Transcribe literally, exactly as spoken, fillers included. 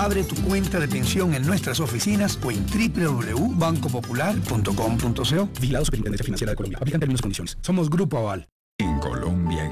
Abre tu cuenta de pensión en nuestras oficinas o en doble u doble u doble u punto banco popular punto com punto co. Vigilado Superintendencia Financiera de Colombia. Aplican términos y condiciones. Somos Grupo Aval. En Colombia